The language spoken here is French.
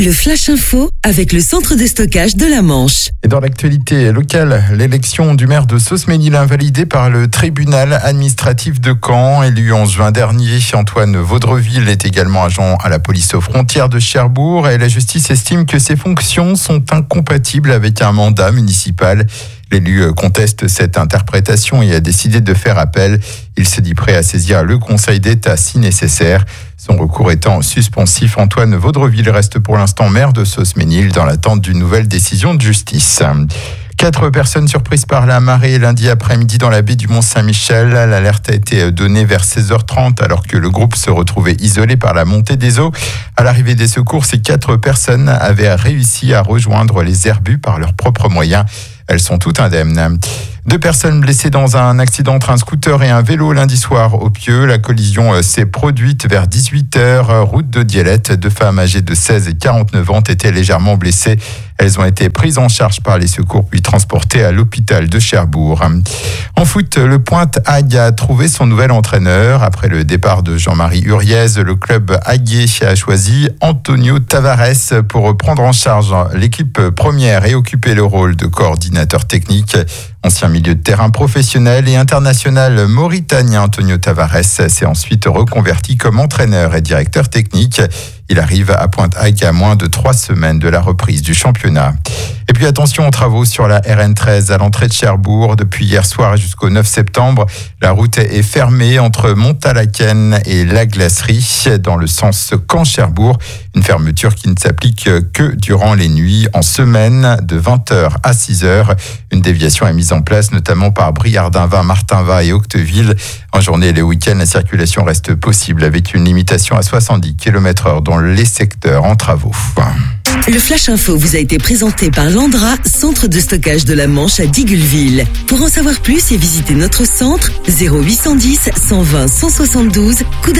Le Flash Info avec le centre de stockage de la Manche. Et dans l'actualité locale, l'élection du maire de Sausménil invalidée par le tribunal administratif de Caen. Élu en juin dernier, Antoine Vaudreville est également agent à la police aux frontières de Cherbourg et la justice estime que ses fonctions sont incompatibles avec un mandat municipal. L'élu conteste cette interprétation et a décidé de faire appel. Il se dit prêt à saisir le Conseil d'État si nécessaire. Son recours étant suspensif, Antoine Vaudreville reste pour l'instant maire de Sausménil dans l'attente d'une nouvelle décision de justice. 4 personnes surprises par la marée lundi après-midi dans la baie du Mont-Saint-Michel. L'alerte a été donnée vers 16h30 alors que le groupe se retrouvait isolé par la montée des eaux. À l'arrivée des secours, ces 4 personnes avaient réussi à rejoindre les herbus par leurs propres moyens. Elles sont toutes indemnes. 2 personnes blessées dans un accident entre un scooter et un vélo lundi soir au Pieux. La collision s'est produite vers 18h, route de Dielette. 2 femmes âgées de 16 et 49 ans étaient légèrement blessées. Elles ont été prises en charge par les secours puis transportées à l'hôpital de Cherbourg. En foot, le Pointe Hague a trouvé son nouvel entraîneur. Après le départ de Jean-Marie Huriez, le club haguais a choisi Antonio Tavares pour prendre en charge l'équipe première et occuper le rôle de coordinateur technique. Ancien milieu de terrain professionnel et international mauritanien, Antonio Tavares s'est ensuite reconverti comme entraîneur et directeur technique. Il arrive à Pointe-Hague à moins de 3 semaines de la reprise du championnat. Et puis attention aux travaux sur la RN13 à l'entrée de Cherbourg. Depuis hier soir jusqu'au 9 septembre, la route est fermée entre Montalaken et la Glacerie dans le sens Caen-Cherbourg. Une fermeture qui ne s'applique que durant les nuits en semaine de 20h à 6h. Une déviation est mise en place notamment par Briardin-Vin, Martinvat et Octeville. En journée et les week-ends, la circulation reste possible avec une limitation à 70 km/h dans les secteurs en travaux. Le Flash Info vous a été présenté par Landra, centre de stockage de la Manche à Digulleville. Pour en savoir plus et visiter notre centre, 0810 120 172,